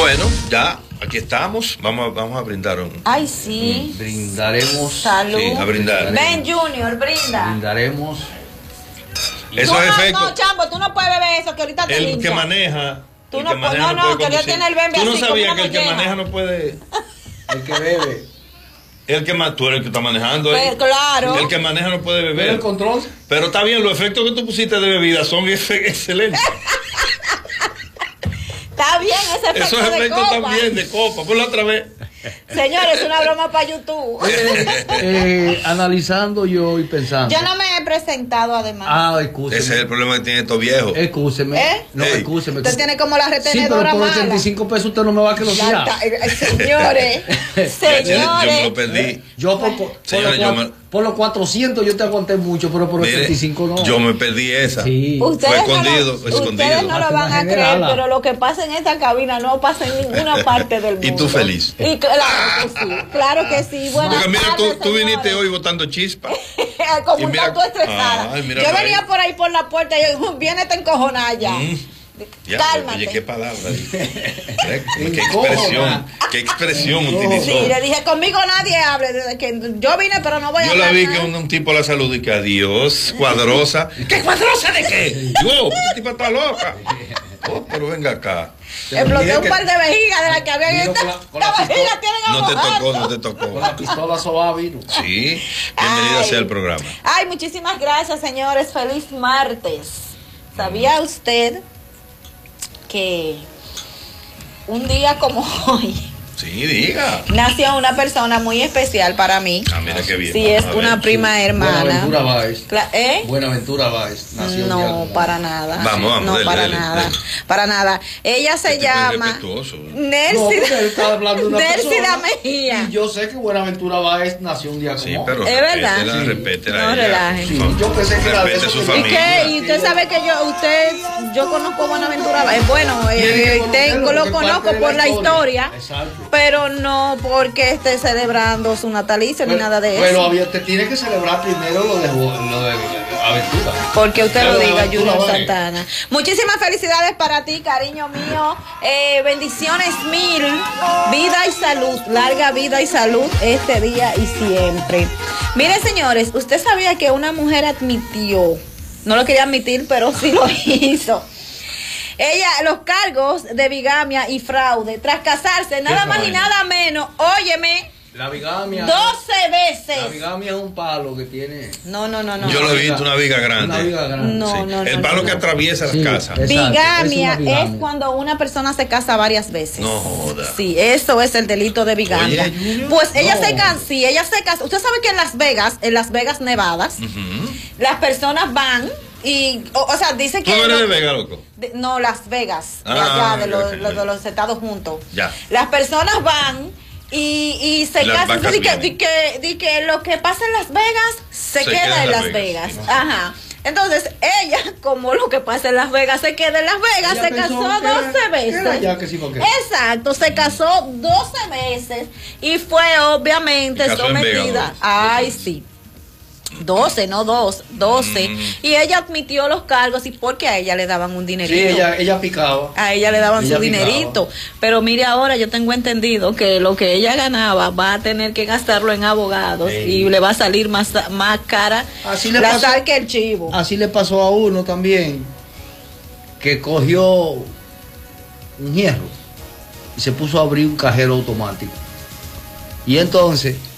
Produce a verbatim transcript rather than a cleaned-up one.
Bueno, ya, aquí estamos. Vamos a, vamos a brindar un... Ay, sí. Mm, brindaremos. Salud. Sí, a brindar. Ven, Junior, brinda. Brindaremos. Esos no, efectos. No, Chambo, tú no puedes beber eso, que ahorita te El lincha. que maneja... Tú el no que puedes- maneja no, no, puede que ya conducir. tiene el bembe Tú no así, como sabías una que el que molleja. maneja no puede... El que bebe. El que ma- tú eres el que está manejando ahí. Pues, claro. El que maneja no puede ¿Pero beber. el control? Pero está bien, los efectos que tú pusiste de bebida son efe- excelentes. Está bien ese efecto Esos de efectos copa. también de copa. Ponlo otra vez. Señores, es una broma para YouTube. Eh, eh, analizando yo y pensando. Yo no me he presentado además. Ah, excúseme. Ese es el problema que tiene estos viejos. Excúseme. ¿Eh? No, Ey. excúseme. Usted tiene como la Sí, pero retenedora por mala. ochenta y cinco pesos usted no me va a que lo Ya siga. está, eh, señores, Ya, ya, yo me señores. lo perdí. Yo por, por, por Señores, los yo cuatro- me- por los cuatrocientos yo te aguanté mucho, pero por Mire, ochenta y cinco no. yo me perdí esa. Sí. Ustedes, Fue escondido, no, fue lo, escondido. ustedes no lo van a creer, Generala. pero lo que pasa en esta cabina no pasa en ninguna parte del mundo. Y tú feliz. Y claro que sí, claro que sí. Buenas Porque mira, tú, tardes, tú viniste señores. hoy botando chispa. Como Y un mira- tanto estresada. Ay, mira Yo por venía ahí. por ahí por la puerta y yo, viene te encojonada ya. Mm. Ya, Cálmate. oye, qué palabra. ¿Eh? Qué Encojona. expresión, qué expresión Encojona. utilizó. Sí, le dije, conmigo nadie hable. Desde que yo vine, pero no voy a Yo hablar la vi nada. que un, un tipo la saludó y que adiós, cuadrosa. ¿Qué cuadrosa de qué? Yo, esta tipa está loca. Oh, pero venga acá. Exploté un par de vejigas de las que había. Vino Esta, con la- con la esta pistola. vejiga tienen No te abogado. tocó, no te Con tocó. la pistola sobada vino. Sí, bienvenida Ay. sea el programa. Ay, muchísimas gracias, señores. Feliz martes. ¿Sabía usted que un día como hoy Sí, diga. nació una persona muy especial para mí? Ah, mira qué bien. Sí, Vamos es a ver. una prima hermana. Buenaventura Báez. Cla- ¿Eh? Buenaventura Báez. Nació un día No, como para hoy. nada. Vamos, vamos, no, dele, para dele, nada. dele. Para nada. Ella se Este tipo es llama respetuoso. No, Nercy. porque él está hablando de una Nercy persona. Mejía. Y yo sé que Buenaventura Báez nació un día como Sí, hoy. pero Es verdad. respétela, Sí. respétela No a ella. relaje. Sí, yo pensé que era de Respete eso su que- ¿Y familia. qué? Y usted sabe que yo, usted, yo conozco Buenaventura. Es bueno, eh, Tiene que tengo, conocerlo lo porque es conozco parte de por la la historia, historia. Exacto. pero no porque esté celebrando su natalicio ni Pero- nada de Pero eso. había- te tiene que celebrar primero lo de, lo de Aventura. Porque usted lo Pero diga, Aventura Junior Báez. Santana. Muchísimas felicidades para ti, cariño mío. Eh, bendiciones mil. Vida y salud. Larga vida y salud este día y siempre. Mire, señores, usted sabía que una mujer admitió, no lo quería admitir, pero sí lo hizo. Ella, los cargos de bigamia y fraude, tras casarse, nada más y vaina? nada menos, óyeme, La bigamia. doce veces. La bigamia es un palo que tiene. No, no, no, no. Yo lo he visto, una viga grande. Una viga grande. No, Sí. no, El no, palo no, que no. atraviesa Sí, las casas. es- Bigamia Exacto, es es, una bigamia. cuando una persona se casa varias veces. No joda. Sí, eso es el delito de bigamia. Oye, Junior. Pues ella No. se casa, sí, ella se casa. Usted sabe que en Las Vegas, en Las Vegas, Nevadas, Ujú. las personas van y, o, o sea, dicen ¿Tú que no eres de no- Vega, loco? de- no, Las Vegas, de Ah, allá, de ok, los, ok, los- ok. de los Estados juntos. Ya. Las personas van y, y se Las casan. vacas Di que, vienen. di que, di que lo que pasa en Las Vegas se, queda, en Las Vegas. sí. Ajá. Entonces, ella, como lo que pasa en Las Vegas se queda en Las Vegas, Ella se pensó casó que era- doce que veces. era ya que sí, porque- Exacto, se casó doce veces y fue obviamente Se casó en Vegas, sometida. doce. Ay, sí. doce, no dos, doce. Mm. Y ella admitió los cargos y porque a ella le daban un dinerito. Sí, ella, ella picaba. A ella le daban Ella su picaba. dinerito. Pero mire, ahora yo tengo entendido que lo que ella ganaba va a tener que gastarlo en abogados Ey. y le va a salir más, más cara Así le la pasó- sal que el chivo. Así le pasó a uno también, que cogió un hierro y se puso a abrir un cajero automático. Y entonces